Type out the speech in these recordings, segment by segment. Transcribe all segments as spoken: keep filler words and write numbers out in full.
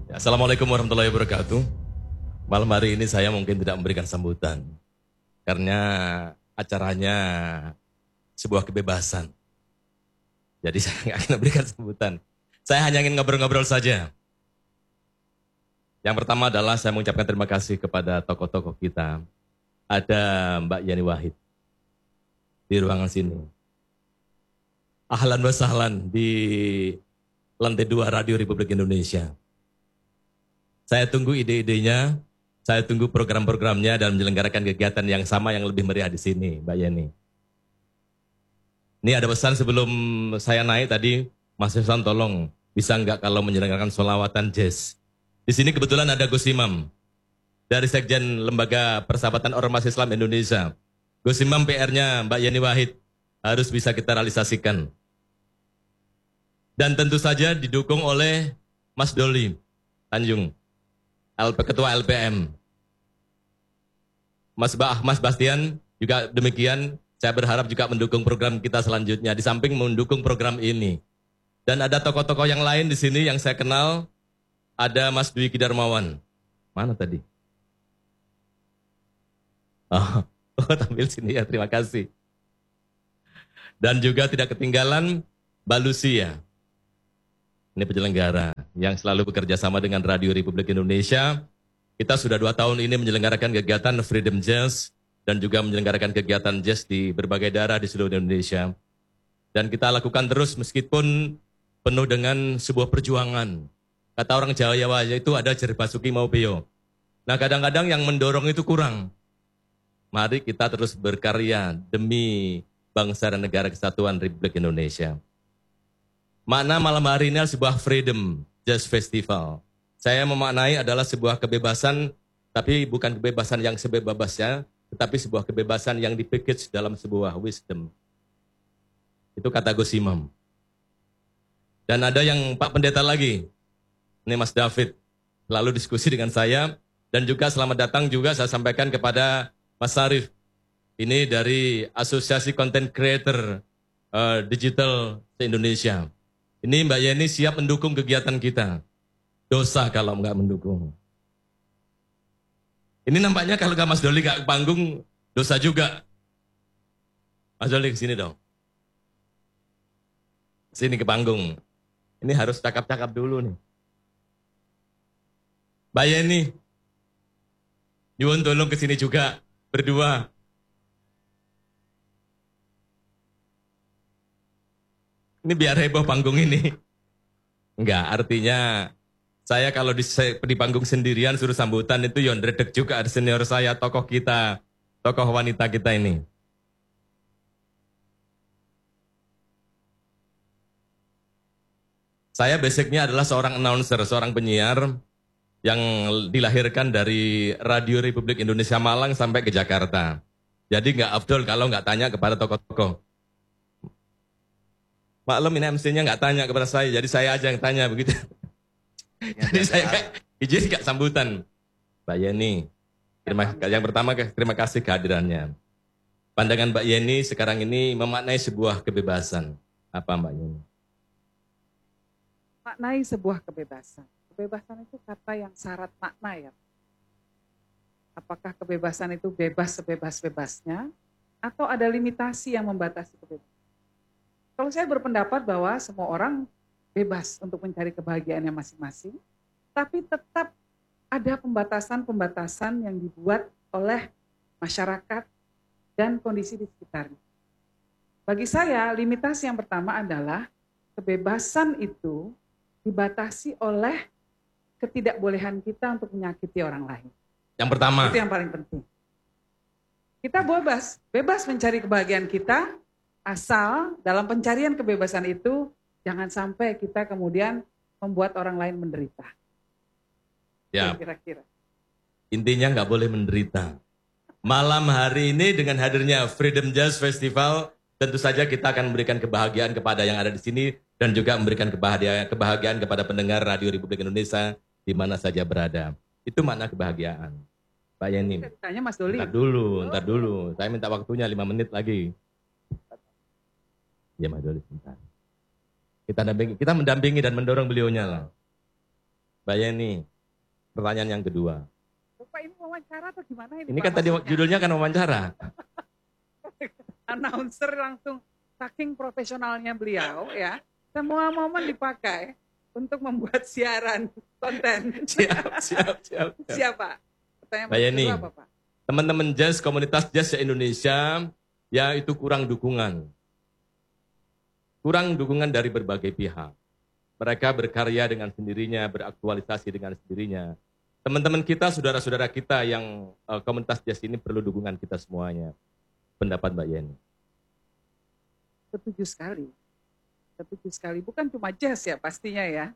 Ya, Assalamualaikum warahmatullahi wabarakatuh. Malam hari ini saya mungkin tidak memberikan sambutan. Karena acaranya sebuah kebebasan. Jadi saya nggak akan memberikan sambutan. Saya hanya ingin ngobrol-ngobrol saja. Yang pertama adalah saya mengucapkan terima kasih kepada tokoh-tokoh kita. Ada Mbak Yani Wahid di ruangan sini. Ahlan wa sahlan di lantai dua Radio Republik Indonesia. Saya tunggu ide-idenya, saya tunggu program-programnya dan menyelenggarakan kegiatan yang sama yang lebih meriah di sini, Mbak Yani. Ini ada pesan sebelum saya naik tadi, Mas Ihsan tolong bisa nggak kalau menyelenggarakan sholawatan jazz. Di sini kebetulan ada Gus Imam dari Sekjen Lembaga Persahabatan Ormas Islam Indonesia. Gus Imam P R-nya Mbak Yani Wahid harus bisa kita realisasikan. Dan tentu saja didukung oleh Mas Doli Tanjung, Ketua L P M. Mas Bah, Mas Bastian juga demikian. Saya berharap juga mendukung program kita selanjutnya. Di samping mendukung program ini. Dan ada tokoh-tokoh yang lain di sini yang saya kenal. Ada Mas Dwiki Darmawan. Mana tadi? Oh, oh tampil sini ya, terima kasih. Dan juga tidak ketinggalan Mbak Lucia. Ini penyelenggara yang selalu bekerja sama dengan Radio Republik Indonesia. Kita sudah dua tahun ini menyelenggarakan kegiatan Freedom Jazz dan juga menyelenggarakan kegiatan jazz di berbagai daerah di seluruh Indonesia. Dan kita lakukan terus meskipun penuh dengan sebuah perjuangan. Kata orang Jawa itu ada jer basuki mau beyo. Nah kadang-kadang yang mendorong itu kurang. Mari kita terus berkarya demi bangsa dan negara kesatuan Republik Indonesia. Makna malam hari ini adalah sebuah Freedom Jazz Festival. Saya memaknai adalah sebuah kebebasan, tapi bukan kebebasan yang sebebasnya, tetapi sebuah kebebasan yang dipackage dalam sebuah wisdom. Itu kata Gus Imam. Dan ada yang Pak Pendeta lagi, ini Mas David, lalu diskusi dengan saya, dan juga selamat datang juga saya sampaikan kepada Mas Sarif. Ini dari Asosiasi Content Creator uh, Digital se-Indonesia. Ini Mbak Yeni siap mendukung kegiatan kita. Dosa kalau nggak mendukung. Ini nampaknya kalau nggak Mas Doli nggak ke panggung, dosa juga. Mas Doli kesini dong. Sini ke panggung. Ini harus cakap-cakap dulu nih. Mbak Yeni, Yuwon tolong kesini juga, berdua. Ini biar heboh panggung ini. Enggak, artinya saya kalau di, di panggung sendirian suruh sambutan itu yon redek juga ada senior saya, tokoh kita, tokoh wanita kita ini. Saya basicnya adalah seorang announcer, seorang penyiar yang dilahirkan dari Radio Republik Indonesia Malang sampai ke Jakarta. Jadi nggak afdol kalau nggak tanya kepada tokoh-tokoh. Maklum ini M C-nya nggak tanya kepada saya, jadi saya aja yang tanya begitu. Ya, jadi saya kayak izin nggak sambutan. Mbak Yeni, terima, yang pertama terima kasih kehadirannya. Pandangan Mbak Yeni sekarang ini memaknai sebuah kebebasan. Apa Mbak Yeni? Maknai sebuah kebebasan. Kebebasan itu kata yang syarat makna ya. Apakah kebebasan itu bebas sebebas-bebasnya atau ada limitasi yang membatasi kebebasan? Kalau saya berpendapat bahwa semua orang bebas untuk mencari kebahagiaannya masing-masing, tapi tetap ada pembatasan-pembatasan yang dibuat oleh masyarakat dan kondisi di sekitarnya. Bagi saya, limitasi yang pertama adalah kebebasan itu dibatasi oleh ketidakbolehan kita untuk menyakiti orang lain. Yang pertama. Itu yang paling penting. Kita bebas, bebas mencari kebahagiaan kita, asal dalam pencarian kebebasan itu jangan sampai kita kemudian membuat orang lain menderita. Ya. Kira-kira. Intinya nggak boleh menderita. Malam hari ini dengan hadirnya Freedom Jazz Festival, tentu saja kita akan memberikan kebahagiaan kepada yang ada di sini dan juga memberikan kebahagiaan, kebahagiaan kepada pendengar Radio Republik Indonesia di mana saja berada. Itu makna kebahagiaan. Pak Yeni. Tanya Mas Doli. Ntar dulu, ntar dulu. Saya minta waktunya lima menit lagi. Ya Mas Doli, sebentar. Kita mendampingi, kita mendampingi dan mendorong beliaunya lah. Mbak Yeni, pertanyaan yang kedua. Bapak ini wawancara atau gimana ini? Ini Pak, kan tadi maksudnya? judulnya kan wawancara. Announcer langsung, saking profesionalnya beliau ya, semua momen dipakai untuk membuat siaran konten. Siap, siap, siap. siap. Siapa? Pertanyaan Mbak Yeni, kedua apa, Pak? teman-teman jazz, komunitas jazz se-Indonesia, ya itu kurang dukungan. Kurang dukungan dari berbagai pihak. Mereka berkarya dengan sendirinya, beraktualisasi dengan sendirinya. Teman-teman kita, saudara-saudara kita yang uh, komunitas jazz ini perlu dukungan kita semuanya. Pendapat Mbak Yeni? Setuju sekali. Setuju sekali. Bukan cuma jazz ya pastinya ya.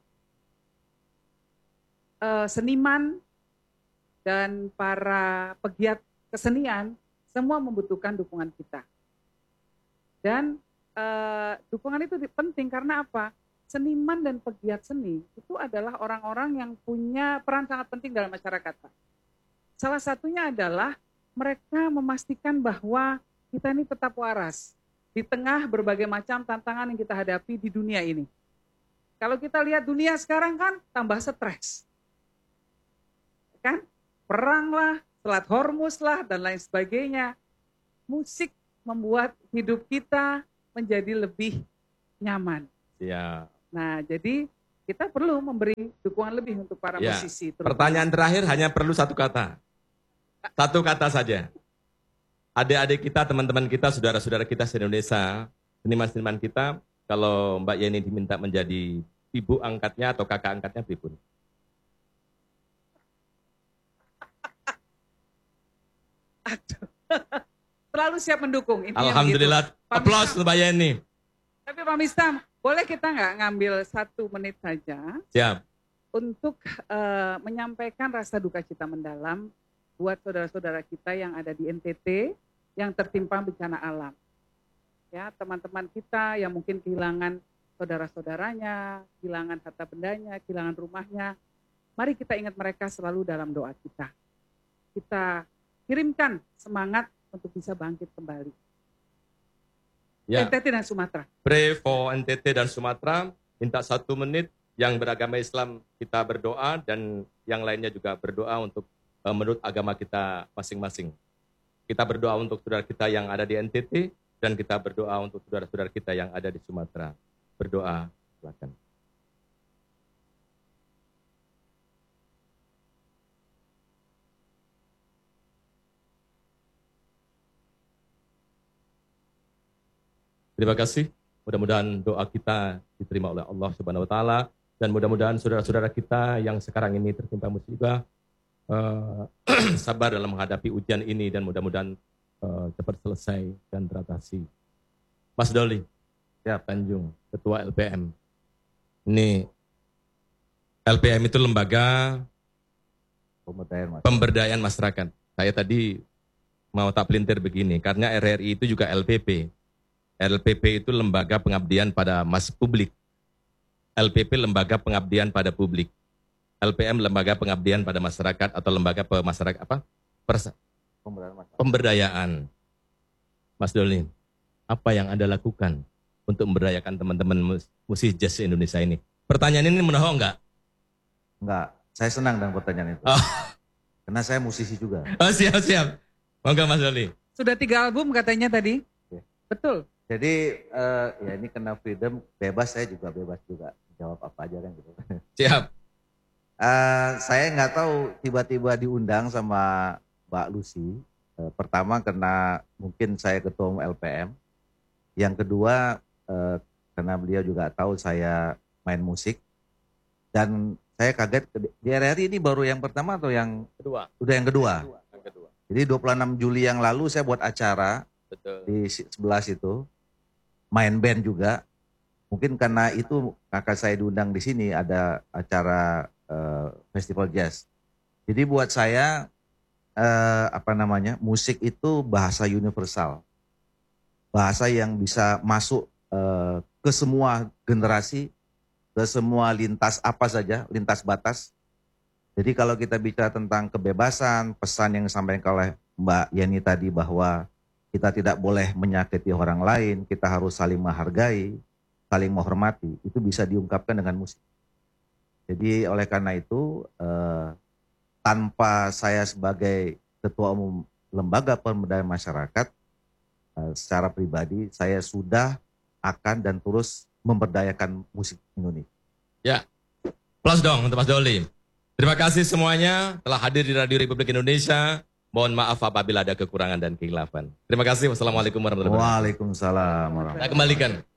Uh, seniman dan para pegiat kesenian semua membutuhkan dukungan kita. Dan uh, dukungan itu penting karena apa? Seniman dan pegiat seni itu adalah orang-orang yang punya peran sangat penting dalam masyarakat, Pak. Salah satunya adalah mereka memastikan bahwa kita ini tetap waras di tengah berbagai macam tantangan yang kita hadapi di dunia ini. Kalau kita lihat dunia sekarang kan tambah stres. Kan? Perang lah, Selat Hormuz lah, dan lain sebagainya. Musik membuat hidup kita menjadi lebih nyaman. Ya. Nah, jadi kita perlu memberi dukungan lebih untuk para ya. musisi. Pertanyaan terakhir hanya perlu satu kata. Satu kata saja. Adik-adik kita, teman-teman kita, saudara-saudara kita se-Indonesia, seniman-seniman kita, kalau Mbak Yeni diminta menjadi ibu angkatnya atau kakak angkatnya, pripun? Aduh. Selalu siap mendukung. Alhamdulillah, aplaus Mbak Yeni. Tapi Pak Mistam, boleh kita nggak ngambil satu menit saja? Siap. Untuk uh, menyampaikan rasa duka cita mendalam buat saudara-saudara kita yang ada di N T T yang tertimpa bencana alam. Ya, teman-teman kita yang mungkin kehilangan saudara-saudaranya, kehilangan harta bendanya, kehilangan rumahnya. Mari kita ingat mereka selalu dalam doa kita. Kita kirimkan semangat untuk bisa bangkit kembali. Ya. N T T dan Sumatera. Pray for N T T dan Sumatera, minta satu menit, yang beragama Islam kita berdoa dan yang lainnya juga berdoa untuk uh, menurut agama kita masing-masing. Kita berdoa untuk saudara kita yang ada di N T T dan kita berdoa untuk saudara-saudara kita yang ada di Sumatera. Berdoa, silakan. Terima kasih. Mudah-mudahan doa kita diterima oleh Allah Subhanahu wa taala dan mudah-mudahan saudara-saudara kita yang sekarang ini tertimpa musibah uh, sabar dalam menghadapi ujian ini dan mudah-mudahan uh, cepat selesai dan teratasi. Mas Doli, ya Tanjung, Ketua L P M. Ini L P M itu lembaga pemberdayaan masyarakat. pemberdayaan masyarakat. Saya tadi mau tak pelintir begini, karena R R I itu juga L P P. L P P itu lembaga pengabdian pada mas publik. L P P lembaga pengabdian pada publik. L P M lembaga pengabdian pada masyarakat atau lembaga pemasyarakat apa? Persa, Pemberdayaan masyarakat. pemberdayaan. Mas Doli, apa yang Anda lakukan untuk memberdayakan teman-teman mus- musisi jazz Indonesia ini? Pertanyaan ini menohok enggak? Enggak, saya senang dengan pertanyaan itu. Oh, Karena saya musisi juga. oh siap siap. Monggo Mas Doli. Sudah tiga album katanya tadi. Oke. Betul. Jadi eh, ya ini kena freedom, bebas saya juga bebas juga jawab apa aja kan gitu. Siap. Eh, saya nggak tahu tiba-tiba diundang sama Mbak Lucy. Eh, pertama karena mungkin saya ketua umum L P M. Yang kedua eh, karena beliau juga tahu saya main musik. Dan saya kaget di R R I ini baru yang pertama atau yang Kedua. udah yang kedua. Yang kedua. Jadi dua puluh enam Juli yang lalu saya buat acara Betul. di sebelah situ, main band juga. Mungkin karena itu kakak saya diundang di sini ada acara uh, festival jazz. Jadi buat saya uh, apa namanya musik itu bahasa universal, bahasa yang bisa masuk uh, ke semua generasi, ke semua lintas apa saja, lintas batas. Jadi kalau kita bicara tentang kebebasan, pesan yang disampaikan oleh Mbak Yeni tadi bahwa kita tidak boleh menyakiti orang lain, kita harus saling menghargai, saling menghormati, itu bisa diungkapkan dengan musik. Jadi oleh karena itu eh, tanpa saya sebagai ketua umum lembaga pemberdayaan masyarakat, eh, secara pribadi saya sudah akan dan terus memberdayakan musik Indonesia. Ya, plus dong untuk Mas Doli. Terima kasih semuanya telah hadir di Radio Republik Indonesia. Mohon maaf apabila ada kekurangan dan kehilafan. Terima kasih. Wassalamualaikum warahmatullahi wabarakatuh. Waalaikumsalam warahmatullahi Saya kembalikan.